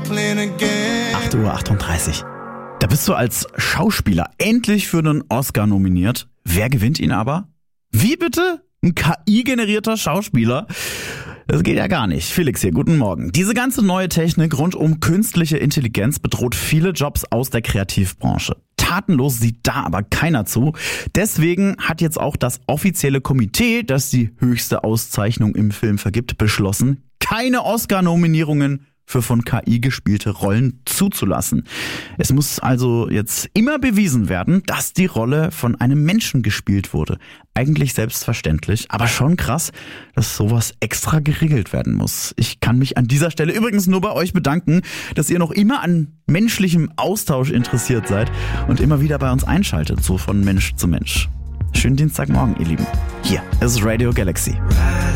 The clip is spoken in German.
8:38 Uhr. Da bist du als Schauspieler endlich für einen Oscar nominiert. Wer gewinnt ihn aber? Wie bitte? Ein KI-generierter Schauspieler? Das geht ja gar nicht. Felix hier, guten Morgen. Diese ganze neue Technik rund um künstliche Intelligenz bedroht viele Jobs aus der Kreativbranche. Tatenlos sieht da aber keiner zu. Deswegen hat jetzt auch das offizielle Komitee, das die höchste Auszeichnung im Film vergibt, beschlossen, keine Oscar-Nominierungen für von KI gespielte Rollen zuzulassen. Es muss also jetzt immer bewiesen werden, dass die Rolle von einem Menschen gespielt wurde. Eigentlich selbstverständlich, aber schon krass, dass sowas extra geregelt werden muss. Ich kann mich an dieser Stelle übrigens nur bei euch bedanken, dass ihr noch immer an menschlichem Austausch interessiert seid und immer wieder bei uns einschaltet, so von Mensch zu Mensch. Schönen Dienstagmorgen, ihr Lieben. Hier ist Radio Galaxy.